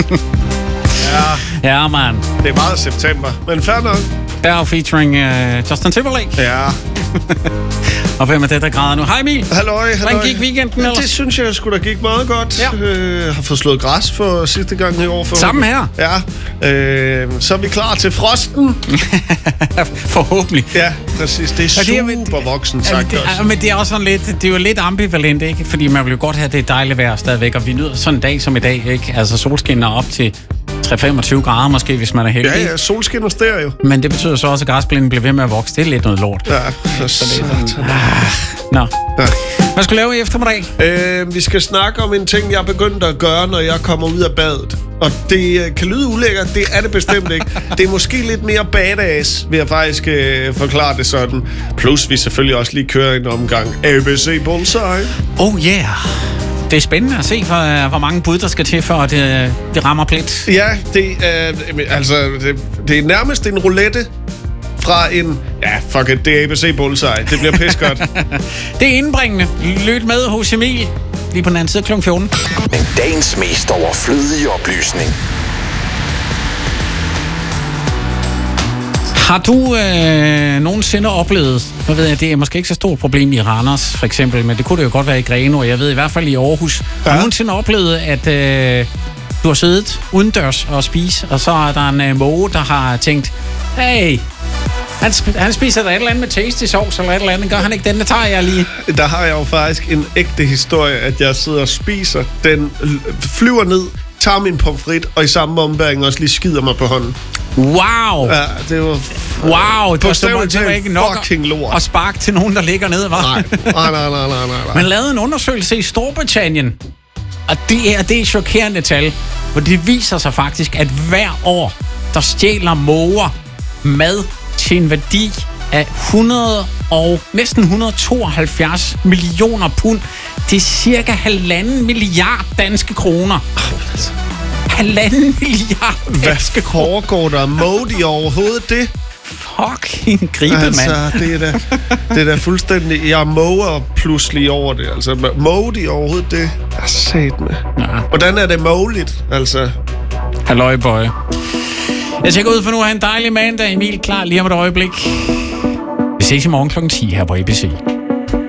Ja, man. Det er meget september, men fair nok. Der er featuring Justin Timberlake. Ja. Og hvem er det, der græder nu? Hej Emil. Halløj. Hvordan gik weekenden ellers? Det synes jeg sgu da gik meget godt. Ja. Har fået slået græs for sidste gang i år. Sammen her. Ja. Så er vi klar til frosten. Forhåbentlig. Ja, præcis. Det er super voksen sagt også. Men det er også sådan lidt, det er jo lidt ambivalent, ikke? Fordi man vil jo godt have det dejlige vejr stadigvæk, og vi nyder sådan en dag som i dag, ikke? Altså solskinner op til 3-25 grader måske, hvis man er heldig. Ja, solskin og stereo. Men det betyder så også, at græsplænen bliver ved med at vokse. Det er lidt noget lort. Ja, for satan. Nå. Ja. Hvad skal du lave i eftermiddag? Vi skal snakke om en ting, jeg er begyndt at gøre, når jeg kommer ud af badet. Og det kan lyde ulækkert, det er det bestemt ikke. Det er måske lidt mere badass, vil jeg faktisk forklare det sådan. Plus vi selvfølgelig også lige kører en omgang ABC Bullseye. Oh yeah. Det er spændende at se, hvor mange bud, der skal til, for at det rammer plet. Ja, det er nærmest en roulette fra en... Ja, fuck it, det er ABC Bullseye. Det bliver pis godt. Det er indbringende. Lyt med hos Emil. Lige på den anden side kl. 14. Men dagens mest overflødige oplysning. Har du nogensinde oplevet, nu ved jeg, det er måske ikke så stort problem i Randers for eksempel, men det kunne det jo godt være i Greno, og jeg ved i hvert fald i Aarhus. Ja. Har du nogensinde oplevet, at du har siddet udendørs og spise, og så er der en måge, der har tænkt, hey, han spiser da et eller andet med tasty sauce eller et eller andet, gør han ikke den, det tager jeg lige. Der har jeg jo faktisk en ægte historie, at jeg sidder og spiser, den flyver ned, tager min pomfrit, og i samme ombæring også lige skider mig på hånden. Wow! Ja, det var... Wow, det var ikke nok fucking lort. at sparke til nogen, der ligger nede, hva'? Nej. Man lavede en undersøgelse i Storbritannien, og det er chokerende tal, for det viser sig faktisk, at hver år, der stjæler måger mad til en værdi af næsten 172 millioner pund. Det er cirka 1,5 milliard danske kroner. 1,5 milliard danske kroner. Hvad foregår der? Modi overhovedet det? Fucking gribe, mand. Altså, det er da fuldstændig... Jeg måger pludselig over det. Altså, Modi overhovedet det? Jeg sat med. Ja. Hvordan er det muligt? Altså... Halløj, boy. Jeg tjekker ud for nu at have en dejlig mandag. Emil klar lige om et øjeblik. Vi ses i morgen kl. 10 her på ABC.